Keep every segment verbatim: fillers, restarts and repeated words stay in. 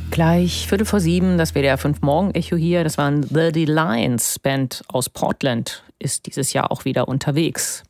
Gleich Viertel vor sieben, das W D R fünf Morgen-Echo hier. Das waren The Lions, Band aus Portland, ist dieses Jahr auch wieder unterwegs.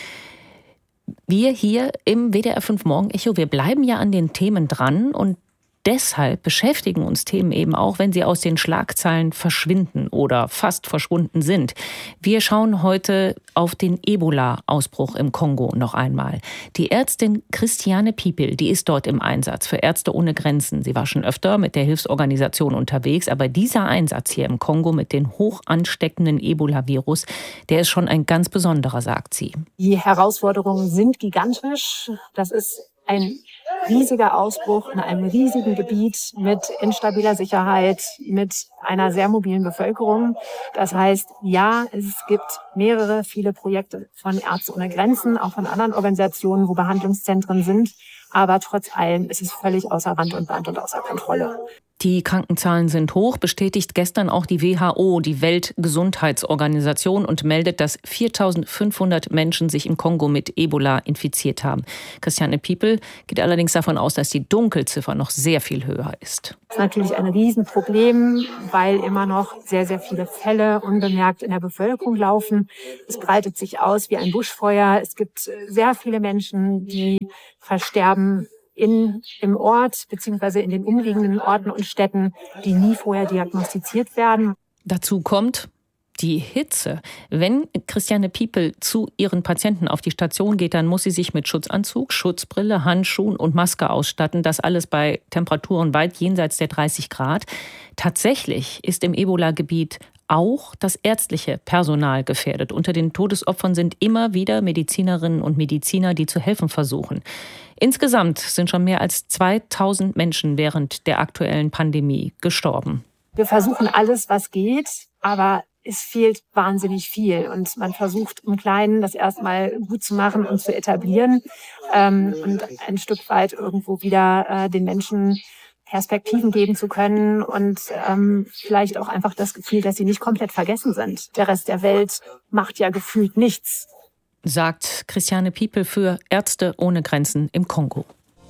Wir hier im W D R fünf Morgen-Echo, wir bleiben ja an den Themen dran und deshalb beschäftigen uns Themen eben auch, wenn sie aus den Schlagzeilen verschwinden oder fast verschwunden sind. Wir schauen heute auf den Ebola-Ausbruch im Kongo noch einmal. Die Ärztin Christiane Piepel, die ist dort im Einsatz für Ärzte ohne Grenzen. Sie war schon öfter mit der Hilfsorganisation unterwegs, aber dieser Einsatz hier im Kongo mit dem hoch ansteckenden Ebola-Virus, der ist schon ein ganz besonderer, sagt sie. Die Herausforderungen sind gigantisch. Das ist ein riesiger Ausbruch in einem riesigen Gebiet mit instabiler Sicherheit, mit einer sehr mobilen Bevölkerung. Das heißt, ja, es gibt mehrere, viele Projekte von Ärzte ohne Grenzen, auch von anderen Organisationen, wo Behandlungszentren sind. Aber trotz allem ist es völlig außer Rand und Band und außer Kontrolle. Die Krankenzahlen sind hoch, bestätigt gestern auch die W H O, die Weltgesundheitsorganisation, und meldet, dass viertausendfünfhundert Menschen sich im Kongo mit Ebola infiziert haben. Christiane Piepel geht allerdings davon aus, dass die Dunkelziffer noch sehr viel höher ist. Das ist natürlich ein Riesenproblem, weil immer noch sehr, sehr viele Fälle unbemerkt in der Bevölkerung laufen. Es breitet sich aus wie ein Buschfeuer. Es gibt sehr viele Menschen, die versterben in, im Ort beziehungsweise in den umliegenden Orten und Städten, die nie vorher diagnostiziert werden. Dazu kommt die Hitze. Wenn Christiane Piepel zu ihren Patienten auf die Station geht, dann muss sie sich mit Schutzanzug, Schutzbrille, Handschuhen und Maske ausstatten. Das alles bei Temperaturen weit jenseits der dreißig Grad. Tatsächlich ist im Ebola-Gebiet auch das ärztliche Personal gefährdet. Unter den Todesopfern sind immer wieder Medizinerinnen und Mediziner, die zu helfen versuchen. Insgesamt sind schon mehr als zweitausend Menschen während der aktuellen Pandemie gestorben. Wir versuchen alles, was geht, aber es fehlt wahnsinnig viel. Und man versucht im Kleinen das erstmal gut zu machen und zu etablieren ähm, und ein Stück weit irgendwo wieder äh, den Menschen Perspektiven geben zu können und ähm, vielleicht auch einfach das Gefühl, dass sie nicht komplett vergessen sind. Der Rest der Welt macht ja gefühlt nichts, sagt Christiane Piepel für Ärzte ohne Grenzen im Kongo.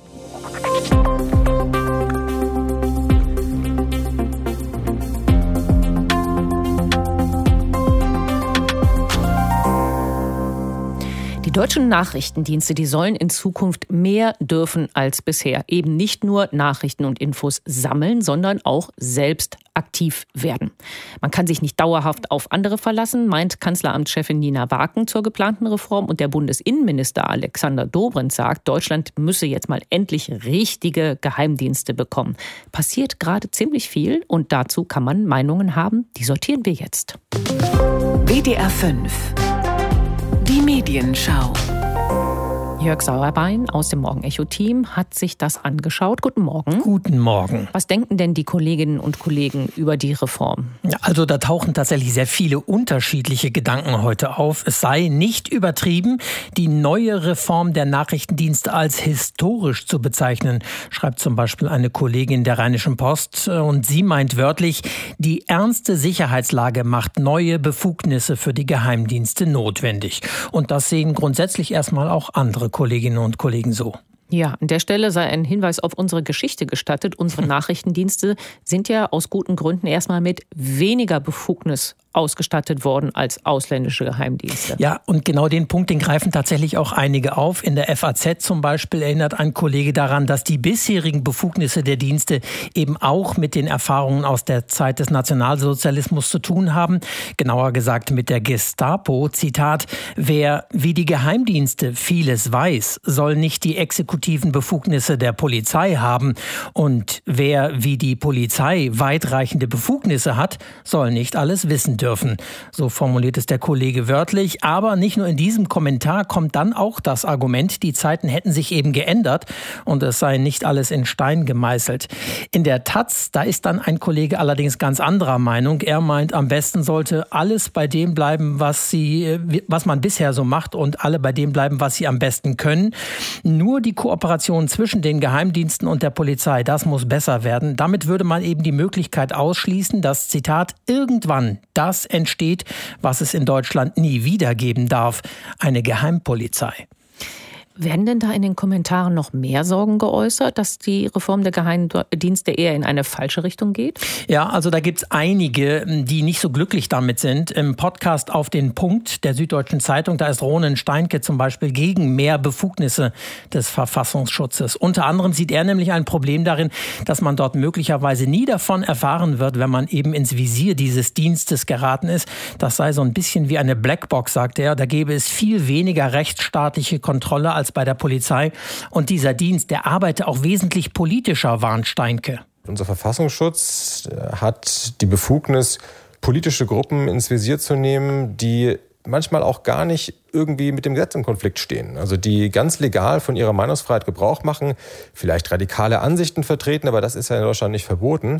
Die deutschen Nachrichtendienste, die sollen in Zukunft mehr dürfen als bisher. Eben nicht nur Nachrichten und Infos sammeln, sondern auch selbst aktiv werden. Man kann sich nicht dauerhaft auf andere verlassen, meint Kanzleramtschefin Nina Waken zur geplanten Reform. Und der Bundesinnenminister Alexander Dobrindt sagt, Deutschland müsse jetzt mal endlich richtige Geheimdienste bekommen. Passiert gerade ziemlich viel und dazu kann man Meinungen haben. Die sortieren wir jetzt. W D R fünf. Die Medienschau. Jörg Sauerbein aus dem Morgen-Echo-Team hat sich das angeschaut. Guten Morgen. Guten Morgen. Was denken denn die Kolleginnen und Kollegen über die Reform? Also da tauchen tatsächlich sehr viele unterschiedliche Gedanken heute auf. Es sei nicht übertrieben, die neue Reform der Nachrichtendienste als historisch zu bezeichnen, schreibt zum Beispiel eine Kollegin der Rheinischen Post. Und sie meint wörtlich, die ernste Sicherheitslage macht neue Befugnisse für die Geheimdienste notwendig. Und das sehen grundsätzlich erstmal auch andere Kolleginnen und Kollegen so. Ja, an der Stelle sei ein Hinweis auf unsere Geschichte gestattet. Unsere Nachrichtendienste sind ja aus guten Gründen erstmal mit weniger Befugnis ausgestattet worden als ausländische Geheimdienste. Ja, und genau den Punkt, den greifen tatsächlich auch einige auf. In der F A Z zum Beispiel erinnert ein Kollege daran, dass die bisherigen Befugnisse der Dienste eben auch mit den Erfahrungen aus der Zeit des Nationalsozialismus zu tun haben. Genauer gesagt mit der Gestapo. Zitat: Wer wie die Geheimdienste vieles weiß, soll nicht die exekutiven Befugnisse der Polizei haben. Und wer wie die Polizei weitreichende Befugnisse hat, soll nicht alles wissen dürfen. Dürfen. So formuliert es der Kollege wörtlich. Aber nicht nur in diesem Kommentar kommt dann auch das Argument, die Zeiten hätten sich eben geändert und es sei nicht alles in Stein gemeißelt. In der Taz, da ist dann ein Kollege allerdings ganz anderer Meinung. Er meint, am besten sollte alles bei dem bleiben, was sie, was man bisher so macht, und alle bei dem bleiben, was sie am besten können. Nur die Kooperation zwischen den Geheimdiensten und der Polizei, das muss besser werden. Damit würde man eben die Möglichkeit ausschließen, dass, Zitat, irgendwann das entsteht, was es in Deutschland nie wieder geben darf: eine Geheimpolizei. Werden denn da in den Kommentaren noch mehr Sorgen geäußert, dass die Reform der Geheimdienste eher in eine falsche Richtung geht? Ja, also da gibt's einige, die nicht so glücklich damit sind. Im Podcast Auf den Punkt der Süddeutschen Zeitung, da ist Ronen Steinke zum Beispiel gegen mehr Befugnisse des Verfassungsschutzes. Unter anderem sieht er nämlich ein Problem darin, dass man dort möglicherweise nie davon erfahren wird, wenn man eben ins Visier dieses Dienstes geraten ist. Das sei so ein bisschen wie eine Blackbox, sagt er. Da gäbe es viel weniger rechtsstaatliche Kontrolle als bei der Polizei. Und dieser Dienst, der arbeite auch wesentlich politischer, warnt Steinke. Unser Verfassungsschutz hat die Befugnis, politische Gruppen ins Visier zu nehmen, die manchmal auch gar nicht irgendwie mit dem Gesetz im Konflikt stehen. Also die ganz legal von ihrer Meinungsfreiheit Gebrauch machen, vielleicht radikale Ansichten vertreten, aber das ist ja in Deutschland nicht verboten.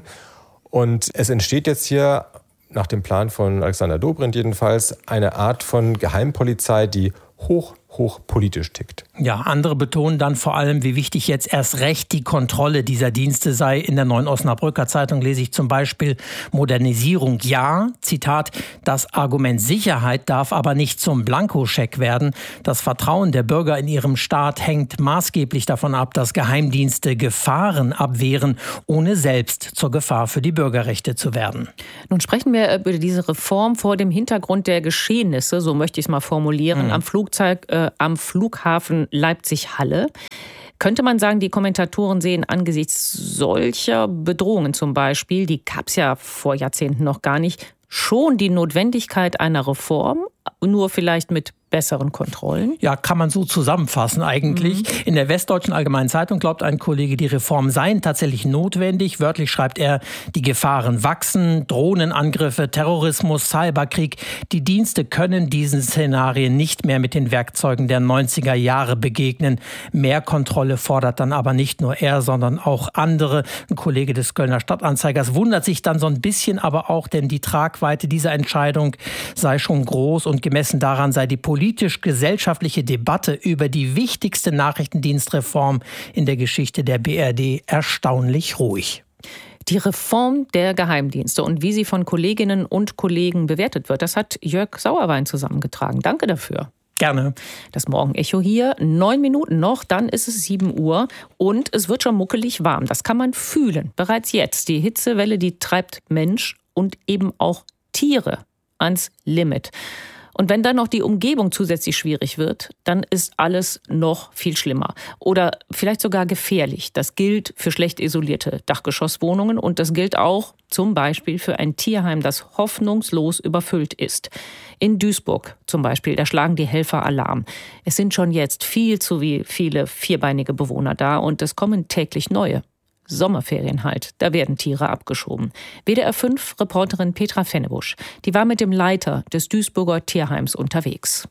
Und es entsteht jetzt hier, nach dem Plan von Alexander Dobrindt jedenfalls, eine Art von Geheimpolizei, die hoch, hoch politisch tickt. Ja, andere betonen dann vor allem, wie wichtig jetzt erst recht die Kontrolle dieser Dienste sei. In der Neuen Osnabrücker Zeitung lese ich zum Beispiel Modernisierung. Ja, Zitat, das Argument Sicherheit darf aber nicht zum Blankoscheck werden. Das Vertrauen der Bürger in ihrem Staat hängt maßgeblich davon ab, dass Geheimdienste Gefahren abwehren, ohne selbst zur Gefahr für die Bürgerrechte zu werden. Nun sprechen wir über diese Reform vor dem Hintergrund der Geschehnisse, so möchte ich es mal formulieren, mhm. am Flugzeug, äh, am Flughafen Leipzig-Halle. Könnte man sagen, die Kommentatoren sehen angesichts solcher Bedrohungen zum Beispiel, die gab es ja vor Jahrzehnten noch gar nicht, schon die Notwendigkeit einer Reform, nur vielleicht mit besseren Kontrollen? Ja, kann man so zusammenfassen eigentlich. Mhm. In der Westdeutschen Allgemeinen Zeitung glaubt ein Kollege, die Reformen seien tatsächlich notwendig. Wörtlich schreibt er, die Gefahren wachsen, Drohnenangriffe, Terrorismus, Cyberkrieg. Die Dienste können diesen Szenarien nicht mehr mit den Werkzeugen der neunziger Jahre begegnen. Mehr Kontrolle fordert dann aber nicht nur er, sondern auch andere. Ein Kollege des Kölner Stadtanzeigers wundert sich dann so ein bisschen aber auch, denn die Tragweite dieser Entscheidung sei schon groß und gemessen daran sei die politisch-gesellschaftliche Debatte über die wichtigste Nachrichtendienstreform in der Geschichte der B R D erstaunlich ruhig. Die Reform der Geheimdienste und wie sie von Kolleginnen und Kollegen bewertet wird, das hat Jörg Sauerwein zusammengetragen. Danke dafür. Gerne. Das Morgenecho hier, neun Minuten noch, dann ist es sieben Uhr und es wird schon muckelig warm. Das kann man fühlen, bereits jetzt. Die Hitzewelle, die treibt Mensch und eben auch Tiere ans Limit. Und wenn dann noch die Umgebung zusätzlich schwierig wird, dann ist alles noch viel schlimmer. Oder vielleicht sogar gefährlich. Das gilt für schlecht isolierte Dachgeschosswohnungen und das gilt auch zum Beispiel für ein Tierheim, das hoffnungslos überfüllt ist. In Duisburg zum Beispiel, da schlagen die Helfer Alarm. Es sind schon jetzt viel zu viele vierbeinige Bewohner da und es kommen täglich neue. Sommerferien halt, da werden Tiere abgeschoben. W D R fünf Reporterin Petra Fennebusch, die war mit dem Leiter des Duisburger Tierheims unterwegs.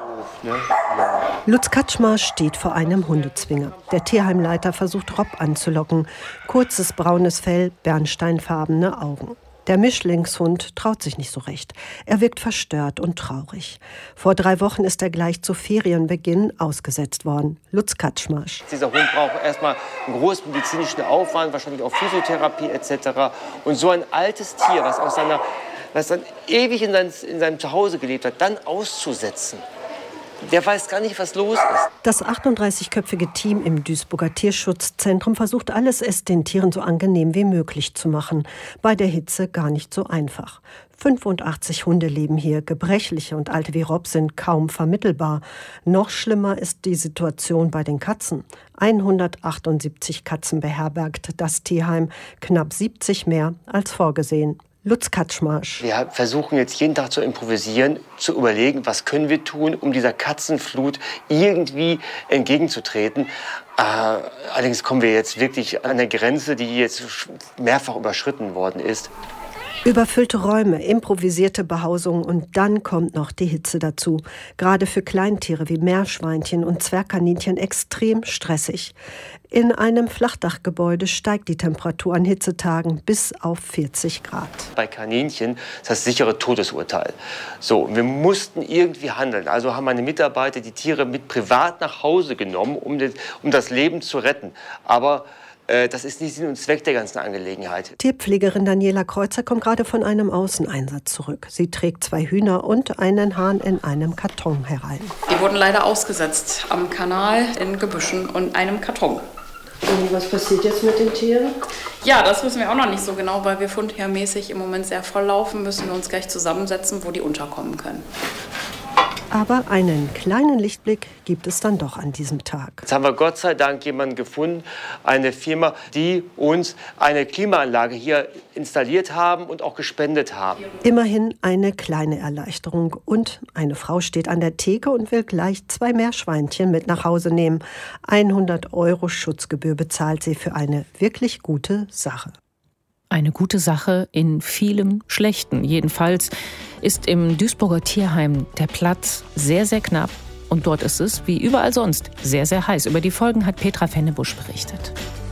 Lutz Katschmar steht vor einem Hundezwinger. Der Tierheimleiter versucht Rob anzulocken. Kurzes braunes Fell, bernsteinfarbene Augen. Der Mischlingshund traut sich nicht so recht. Er wirkt verstört und traurig. Vor drei Wochen ist er gleich zu Ferienbeginn ausgesetzt worden. Lutz Katschmarsch. Dieser Hund braucht erstmal einen großen medizinischen Aufwand, wahrscheinlich auch Physiotherapie et cetera. Und so ein altes Tier, was, aus seiner, was dann ewig in, sein, in seinem Zuhause gelebt hat, dann auszusetzen. Der weiß gar nicht, was los ist. Das achtunddreißigköpfige Team im Duisburger Tierschutzzentrum versucht alles, es den Tieren so angenehm wie möglich zu machen. Bei der Hitze gar nicht so einfach. fünfundachtzig Hunde leben hier. Gebrechliche und alte wie Rob sind kaum vermittelbar. Noch schlimmer ist die Situation bei den Katzen. hundertachtundsiebzig Katzen beherbergt das Tierheim, knapp siebzig mehr als vorgesehen. Lutz Katschmarsch. Wir versuchen jetzt jeden Tag zu improvisieren, zu überlegen, was können wir tun, um dieser Katzenflut irgendwie entgegenzutreten. Äh, allerdings kommen wir jetzt wirklich an eine Grenze, die jetzt mehrfach überschritten worden ist. Überfüllte Räume, improvisierte Behausungen und dann kommt noch die Hitze dazu. Gerade für Kleintiere wie Meerschweinchen und Zwergkaninchen extrem stressig. In einem Flachdachgebäude steigt die Temperatur an Hitzetagen bis auf vierzig Grad. Bei Kaninchen ist das sichere Todesurteil. So, wir mussten irgendwie handeln. Also haben meine Mitarbeiter die Tiere mit privat nach Hause genommen, um das, um das Leben zu retten. Aber Äh, das ist nicht Sinn und Zweck der ganzen Angelegenheit. Tierpflegerin Daniela Kreuzer kommt gerade von einem Außeneinsatz zurück. Sie trägt zwei Hühner und einen Hahn in einem Karton herein. Die wurden leider ausgesetzt am Kanal, in Gebüschen und einem Karton. Und was passiert jetzt mit den Tieren? Ja, das wissen wir auch noch nicht so genau, weil wir fundhermäßig im Moment sehr voll laufen, müssen wir uns gleich zusammensetzen, wo die unterkommen können. Aber einen kleinen Lichtblick gibt es dann doch an diesem Tag. Jetzt haben wir Gott sei Dank jemanden gefunden, eine Firma, die uns eine Klimaanlage hier installiert haben und auch gespendet haben. Immerhin eine kleine Erleichterung. Und eine Frau steht an der Theke und will gleich zwei Meerschweinchen mit nach Hause nehmen. hundert Euro Schutzgebühr bezahlt sie für eine wirklich gute Sache. Eine gute Sache in vielem Schlechten. Jedenfalls ist im Duisburger Tierheim der Platz sehr, sehr knapp. Und dort ist es, wie überall sonst, sehr, sehr heiß. Über die Folgen hat Petra Fennebusch berichtet.